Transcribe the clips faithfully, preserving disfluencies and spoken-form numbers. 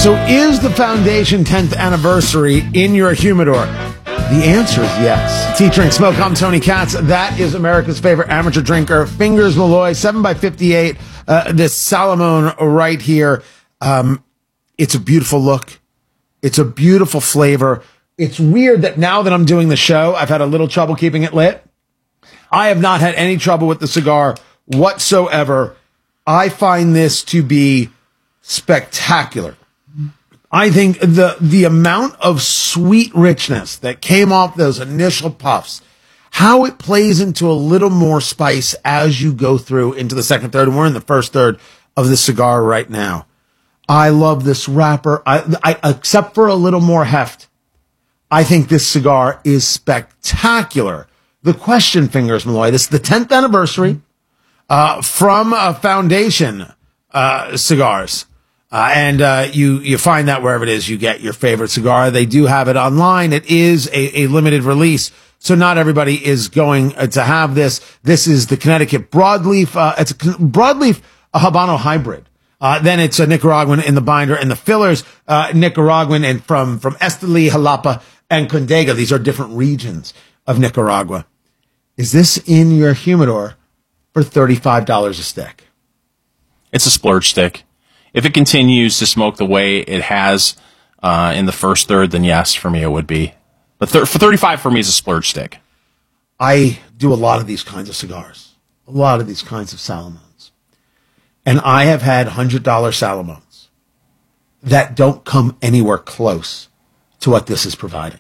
So is the Foundation tenth anniversary in your humidor? The answer is yes. Featuring Smoke, I'm Tony Katz. That is America's favorite amateur drinker, Fingers Malloy, seven by fifty-eight. Uh, this Salamone right here. Um, it's a beautiful look. It's a beautiful flavor. It's weird that now that I'm doing the show, I've had a little trouble keeping it lit. I have not had any trouble with the cigar whatsoever. I find this to be spectacular. I think the the amount of sweet richness that came off those initial puffs, how it plays into a little more spice as you go through into the second third, and we're in the first third of the cigar right now. I love this wrapper. I, I except for a little more heft, I think this cigar is spectacular. The question, Fingers Malloy, this is the tenth anniversary uh, from uh, Foundation uh, Cigars. Uh, and uh, you you find that wherever it is you get your favorite cigar. They do have it online. It is a, a limited release, so not everybody is going uh, to have this. This is the Connecticut Broadleaf. Uh, it's a Broadleaf a Habano hybrid. Uh, then it's a Nicaraguan in the binder, and the fillers uh, Nicaraguan and from from Esteli, Jalapa, and Condega. These are different regions of Nicaragua. Is this in your humidor for thirty-five dollars a stick? It's a splurge stick. If it continues to smoke the way it has uh, in the first third, then yes, for me it would be. But th- for thirty-five, for me, is a splurge stick. I do a lot of these kinds of cigars, a lot of these kinds of Salamones. And I have had one hundred dollars Salamones that don't come anywhere close to what this is providing.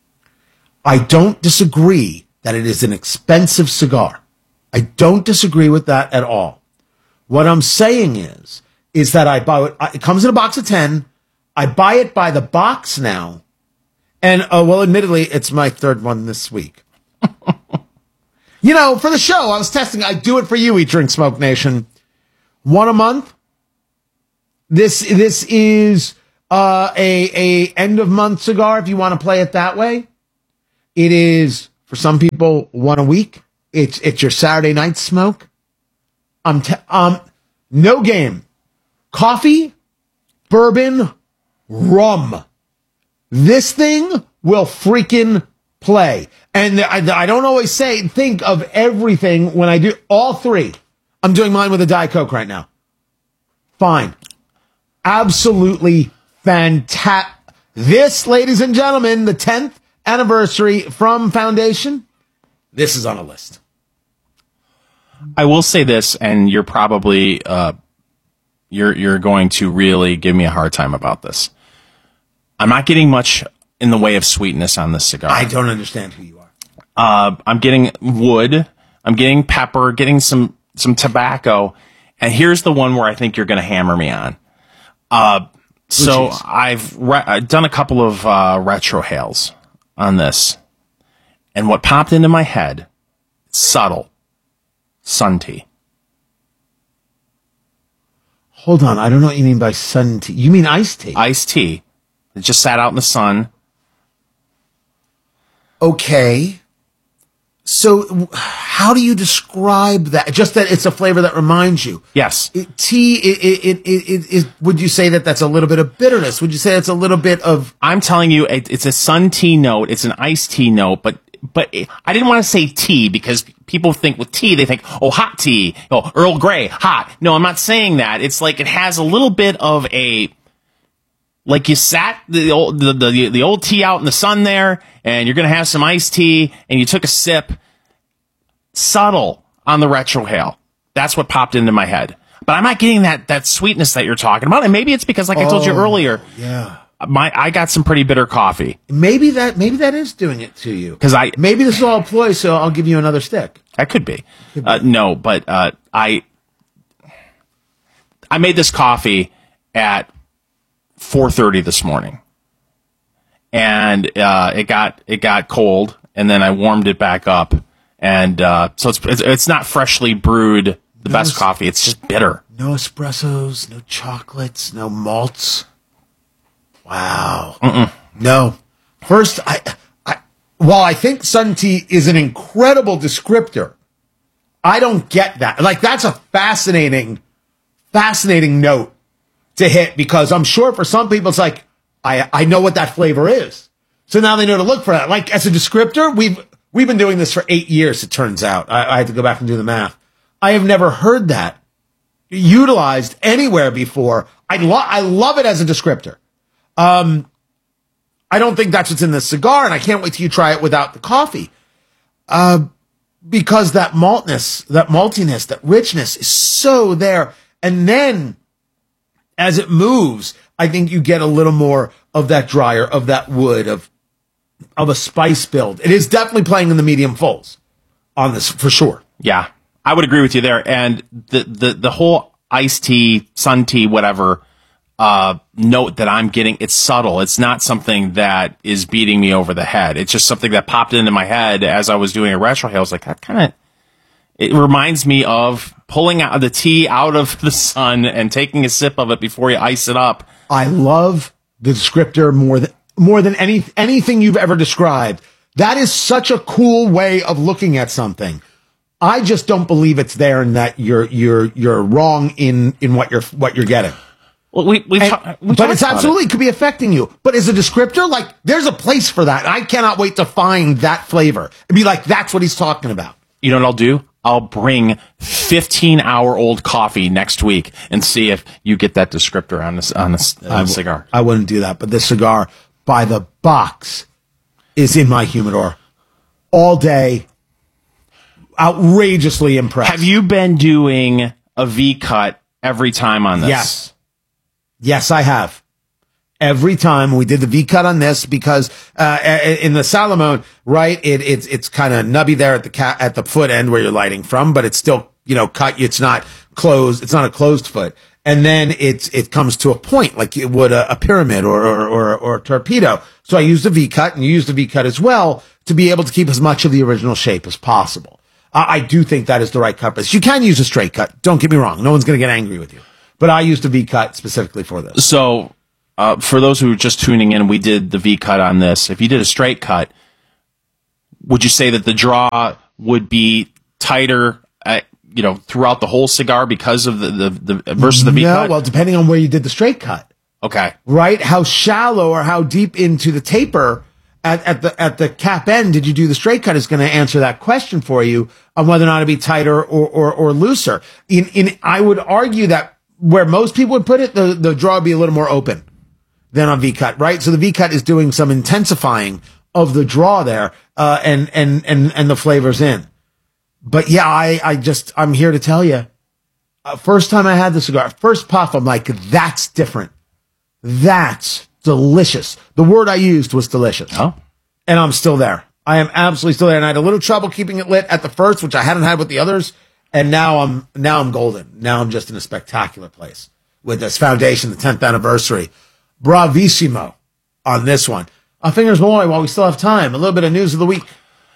I don't disagree that it is an expensive cigar. I don't disagree with that at all. What I'm saying is, is that I buy it, it comes in a box of ten. I buy it by the box now. And, uh, well, admittedly, it's my third one this week. You know, for the show, I was testing. I do it for you, Eat, Drink, Smoke Nation. One a month. This, this is, uh, a, a end of month cigar, if you want to play it that way. It is, for some people, one a week. It's, it's your Saturday night smoke. I'm, te- um, no game. Coffee, bourbon, rum. This thing will freaking play. And I, I don't always say, think of everything when I do all three. I'm doing mine with a Diet Coke right now. Fine. Absolutely fantastic. This, ladies and gentlemen, the tenth anniversary from Foundation. This is on a list. I will say this, and you're probably... Uh, You're you're going to really give me a hard time about this. I'm not getting much in the way of sweetness on this cigar. I don't understand who you are. Uh, I'm getting wood. I'm getting pepper. Getting some some tobacco. And here's the one where I think you're going to hammer me on. Uh, so Jeez. I've re- I've done a couple of uh, retrohales on this, and what popped into my head, subtle, sun tea. Hold on, I don't know what you mean by sun tea. You mean iced tea? Iced tea. It just sat out in the sun. Okay. So how do you describe that? Just that it's a flavor that reminds you. Yes. It, tea, it, it, it, it, it, would you say that that's a little bit of bitterness? Would you say it's a little bit of... I'm telling you, it, it's a sun tea note. It's an iced tea note, but but it, I didn't want to say tea because people think with tea, they think, oh, hot tea, oh, Earl Grey, hot. No, I'm not saying that. It's like it has a little bit of a... Like you sat the old the, the the old tea out in the sun there, and you're gonna have some iced tea, and you took a sip. Subtle on the retrohale. That's what popped into my head. But I'm not getting that that sweetness that you're talking about, and maybe it's because, like I told you Oh, earlier, yeah, my I got some pretty bitter coffee. maybe that maybe that is doing it to you. Because I maybe this is all a ploy, so I'll give you another stick. That could be. Uh, no, but uh, I I made this coffee at four thirty this morning, and uh, it got it got cold, and then I warmed it back up, and uh, so it's, it's it's not freshly brewed, the No, best it's- coffee. It's just bitter. No espressos, no chocolates, no malts. Wow. Mm-mm. No. First, I, I, while I think sun tea is an incredible descriptor, I don't get that. Like, that's a fascinating, fascinating note to hit, because I'm sure for some people it's like, I, I know what that flavor is. So now they know to look for that. Like as a descriptor, we've, we've been doing this for eight years, it turns out. I, I had to go back and do the math. I have never heard that utilized anywhere before. I, lo- I love it as a descriptor. Um, I don't think that's what's in the cigar, and I can't wait till you try it without the coffee. Uh, because that maltness, that maltiness, that richness is so there. And then as it moves, I think you get a little more of that drier, of that wood, of of a spice build. It is definitely playing in the medium fulls on this for sure. Yeah, I would agree with you there. And the the the whole iced tea, sun tea, whatever uh, note that I'm getting, it's subtle. It's not something that is beating me over the head. It's just something that popped into my head as I was doing a restaurant. I was like, that kind of, it reminds me of pulling out the tea out of the sun and taking a sip of it before you ice it up. I love the descriptor more than more than any anything you've ever described. That is such a cool way of looking at something. I just don't believe it's there, and that you're you're you're wrong in in what you're what you're getting. Well, we, we've and, ta- we but it's absolutely it. could be affecting you. But as a descriptor, like there's a place for that. I cannot wait to find that flavor and be like, that's what he's talking about. You know what I'll do? I'll bring fifteen hour old coffee next week and see if you get that descriptor on this on this uh, cigar. I wouldn't do that, but this cigar by the box is in my humidor all day. Outrageously impressed. Have you been doing a V cut every time on this? Yes. Yes, I have. Every time we did the V cut on this, because uh, in the Salomon, right, it, it's it's kind of nubby there at the ca- at the foot end where you're lighting from, but it's still, you know, cut. It's not closed. It's not a closed foot. And then it's it comes to a point like it would a, a pyramid or or, or or a torpedo. So I used the V cut, and you used the V cut as well to be able to keep as much of the original shape as possible. Uh, I do think that is the right cut. But you can use a straight cut. Don't get me wrong. No one's going to get angry with you. But I used a V cut specifically for this. So. Uh, for those who are just tuning in, we did the V cut on this. If you did a straight cut, would you say that the draw would be tighter, at, you know, throughout the whole cigar because of the, the, the versus the V no, cut? Well, depending on where you did the straight cut. Okay. Right? How shallow or how deep into the taper at, at the at the cap end did you do the straight cut is going to answer that question for you on whether or not it'd be tighter or, or, or looser. In in I would argue that where most people would put it, the, the draw would be a little more open than on V cut, right? So the V cut is doing some intensifying of the draw there, uh, and, and, and, and the flavors in. But yeah, I, I just, I'm here to tell you, uh, first time I had the cigar, first puff, I'm like, that's different. That's delicious. The word I used was delicious. Oh. And I'm still there. I am absolutely still there. And I had a little trouble keeping it lit at the first, which I hadn't had with the others. And now I'm, now I'm golden. Now I'm just in a spectacular place with this foundation, the tenth anniversary. Bravissimo on this one. Uh, Fingers Malloy, while we still have time, a little bit of news of the week.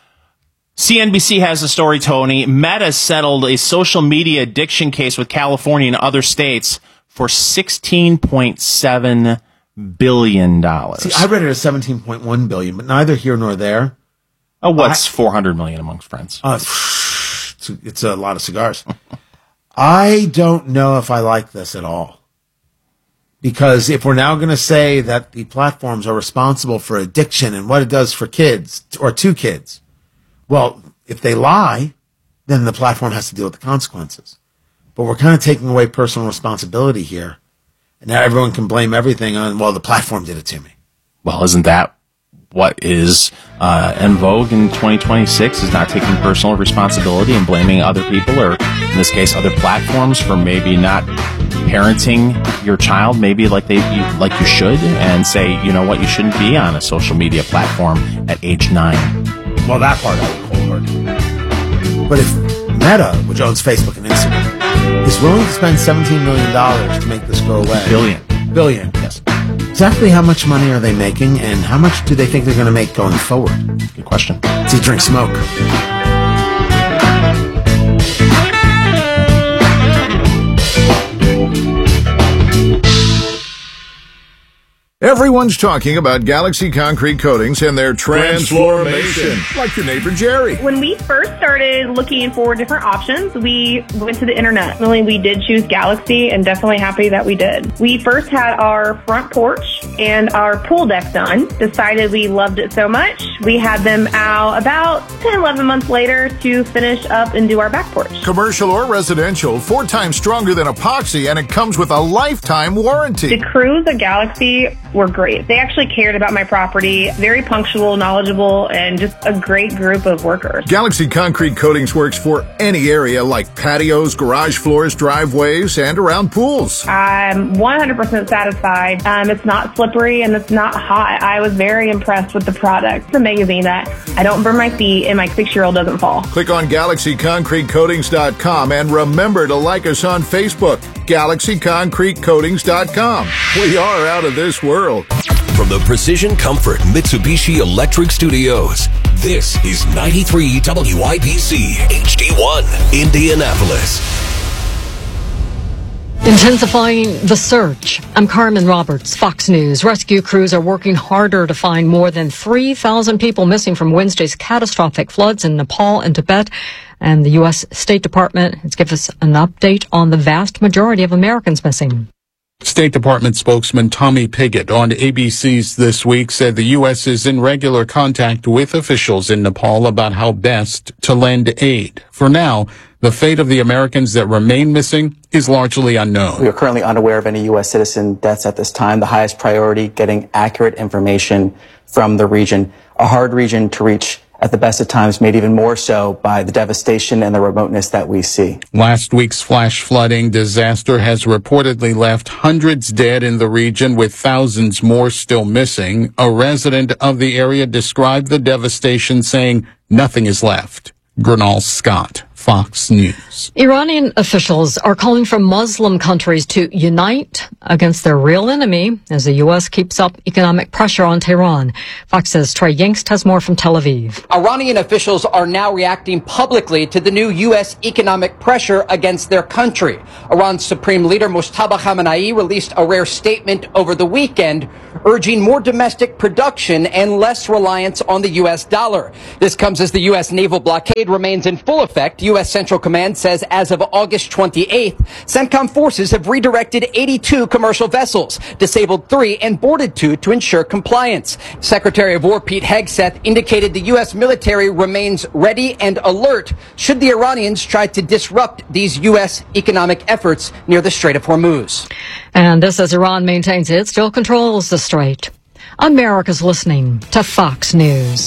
C N B C has a story, Tony. Meta settled a social media addiction case with California and other states for sixteen point seven billion dollars. See, I read it as seventeen point one billion dollars, but neither here nor there. Oh, what's I, four hundred million amongst friends? Uh, it's, it's a lot of cigars. I don't know if I like this at all. Because if we're now going to say that the platforms are responsible for addiction and what it does for kids or to kids, well, if they lie, then the platform has to deal with the consequences. But we're kind of taking away personal responsibility here. And now everyone can blame everything on, well, the platform did it to me. Well, isn't that what is uh, en vogue in twenty twenty-six, is not taking personal responsibility and blaming other people, or in this case, other platforms for maybe not parenting your child maybe like they you, like you should, and say, you know what, you shouldn't be on a social media platform at age nine. Well, that part I would wholeheartedly. But if Meta, which owns Facebook and Instagram, is willing to spend seventeen million dollars to make this go away. Billion. Billion. Yes. Exactly how much money are they making, and how much do they think they're going to make going forward? Good question. See, Drink Smoke. Everyone's talking about Galaxy Concrete Coatings and their transformation, like your neighbor Jerry. When we first started looking for different options, we went to the internet. Really, we did choose Galaxy, and definitely happy that we did. We first had our front porch and our pool deck done. Decided we loved it so much, we had them out about ten, eleven months later to finish up and do our back porch. Commercial or residential, four times stronger than epoxy, and it comes with a lifetime warranty. The crews at Galaxy were great. They actually cared about my property, very punctual, knowledgeable, and just a great group of workers. Galaxy Concrete Coatings works for any area like patios, garage floors, driveways, and around pools. I'm one hundred percent satisfied. Um, it's not slippery and it's not hot. I was very impressed with the product. It's amazing that I don't burn my feet and my six-year-old doesn't fall. Click on Galaxy Concrete Coatings dot com and remember to like us on Facebook, Galaxy Concrete Coatings dot com. We are out of this world. From the Precision Comfort Mitsubishi Electric Studios, this is ninety-three W I B C H D one, Indianapolis. Intensifying the search. I'm Carmen Roberts, Fox News. Rescue crews are working harder to find more than three thousand people missing from Wednesday's catastrophic floods in Nepal and Tibet. And the U S State Department has given us an update on the vast majority of Americans missing. State Department spokesman Tommy Pigott on A B C's This Week said the U S is in regular contact with officials in Nepal about how best to lend aid. For now, the fate of the Americans that remain missing is largely unknown. We are currently unaware of any U S citizen deaths at this time. The highest priority, getting accurate information from the region, a hard region to reach at the best of times, made even more so by the devastation and the remoteness that we see. Last week's flash flooding disaster has reportedly left hundreds dead in the region, with thousands more still missing. A resident of the area described the devastation, saying, "Nothing is left." Gernal Scott, Fox News. Iranian officials are calling for Muslim countries to unite against their real enemy as the U S keeps up economic pressure on Tehran. Fox says Trey Yingst has more from Tel Aviv. Iranian officials are now reacting publicly to the new U S economic pressure against their country. Iran's Supreme Leader Mojtaba Khamenei released a rare statement over the weekend, urging more domestic production and less reliance on the U S dollar. This comes as the U S naval blockade remains in full effect. U S Central Command says as of August twenty-eighth, CENTCOM forces have redirected eighty-two commercial vessels, disabled three, and boarded two to ensure compliance. Secretary of War Pete Hegseth indicated the U S military remains ready and alert should the Iranians try to disrupt these U S economic efforts near the Strait of Hormuz. And this as Iran maintains it still controls the strait. America's listening to Fox News.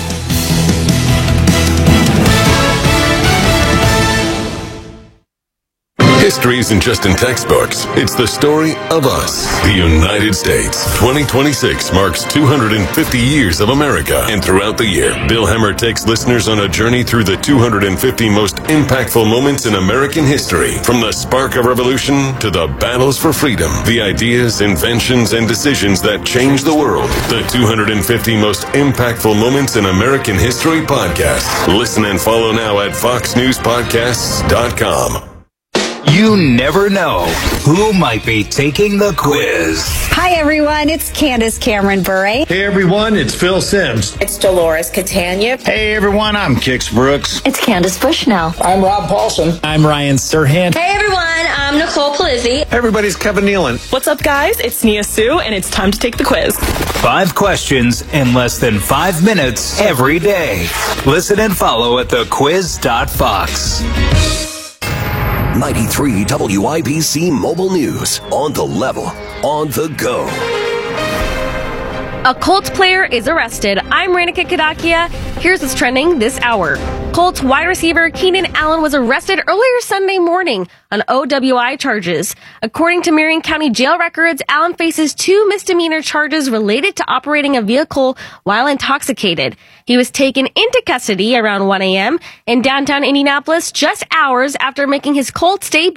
History isn't just in textbooks. It's the story of us, the United States. twenty twenty-six marks two hundred fifty years of America. And throughout the year, Bill Hemmer takes listeners on a journey through the two hundred fifty most impactful moments in American history. From the spark of revolution to the battles for freedom, the ideas, inventions, and decisions that changed the world. The two hundred fifty most impactful moments in American history podcast. Listen and follow now at fox news podcasts dot com. You never know who might be taking the quiz. Hi, everyone. It's Candace Cameron Bure. Hey, everyone. It's Phil Sims. It's Dolores Catania. Hey, everyone. I'm Kix Brooks. It's Candace Bushnell. I'm Rob Paulson. I'm Ryan Serhant. Hey, everyone. I'm Nicole Palizzi. Hey, everybody's Kevin Nealon. What's up, guys? It's Nia Sue, and it's time to take the quiz. Five questions in less than five minutes every day. Listen and follow at the quiz dot fox. ninety-three W I B C Mobile News. On the level, on the go. A Colts player is arrested. I'm Ranika Kadakia. Here's what's trending this hour. Colts wide receiver Keenan Allen was arrested earlier Sunday morning on O W I charges. According to Marion County jail records, Allen faces two misdemeanor charges related to operating a vehicle while intoxicated. He was taken into custody around one a.m. in downtown Indianapolis just hours after making his Colts debut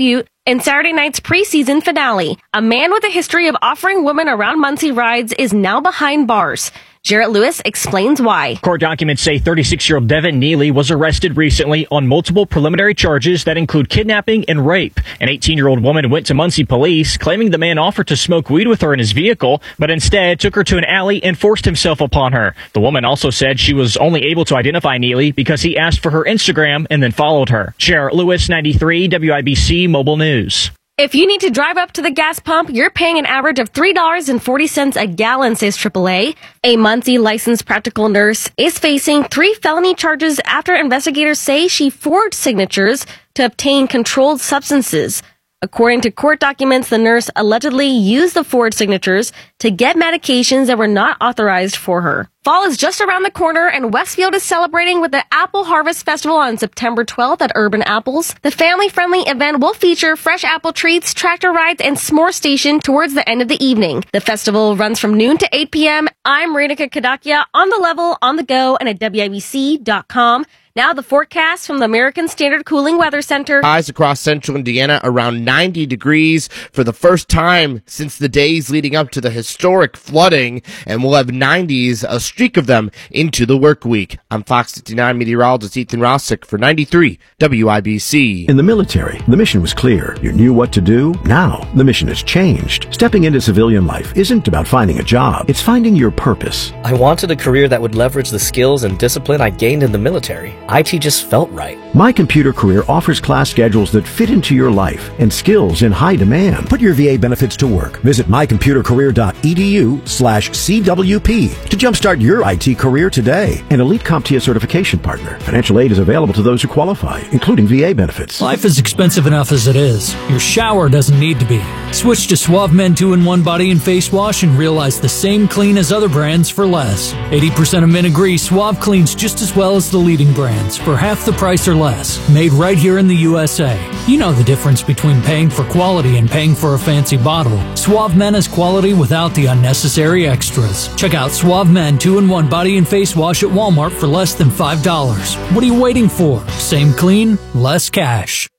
In Saturday night's preseason finale, a man with a history of offering women around Muncie rides is now behind bars. Jarrett Lewis explains why. Court documents say thirty-six-year-old Devin Neely was arrested recently on multiple preliminary charges that include kidnapping and rape. An eighteen-year-old woman went to Muncie police claiming the man offered to smoke weed with her in his vehicle, but instead took her to an alley and forced himself upon her. The woman also said she was only able to identify Neely because he asked for her Instagram and then followed her. Jarrett Lewis, ninety-three W I B C Mobile News. If you need to drive up to the gas pump, you're paying an average of three dollars and forty cents a gallon, says triple A. A Muncie licensed practical nurse is facing three felony charges after investigators say she forged signatures to obtain controlled substances. According to court documents, the nurse allegedly used the forged signatures to get medications that were not authorized for her. Fall is just around the corner, and Westfield is celebrating with the Apple Harvest Festival on September twelfth at Urban Apples. The family-friendly event will feature fresh apple treats, tractor rides, and s'more station towards the end of the evening. The festival runs from noon to eight p.m. I'm Renika Kadakia, on the level, on the go, and at W I B C dot com. Now the forecast from the American Standard Cooling Weather Center. Highs across central Indiana around ninety degrees for the first time since the days leading up to the historic flooding, and we'll have nineties, a streak of them, into the work week. I'm Fox fifty-nine meteorologist Ethan Rossick for ninety-three W I B C. In the military, the mission was clear. You knew what to do. Now, the mission has changed. Stepping into civilian life isn't about finding a job. It's finding your purpose. I wanted a career that would leverage the skills and discipline I gained in the military. I T just felt right. My Computer Career offers class schedules that fit into your life and skills in high demand. Put your V A benefits to work. Visit my computer career dot e d u slash C W P to jumpstart your I T career today. An Elite CompTIA certification partner. Financial aid is available to those who qualify, including V A benefits. Life is expensive enough as it is. Your shower doesn't need to be. Switch to Suave Men two in one Body and Face Wash and realize the same clean as other brands for less. eighty percent of men agree Suave cleans just as well as the leading brands for half the price or less. Made right here in the U S A. You know the difference between paying for quality and paying for a fancy bottle. Suave Men is quality without the unnecessary extras. Check out Suave Men two in one Body and Face Wash at Walmart for less than five dollars. What are you waiting for? Same clean, less cash.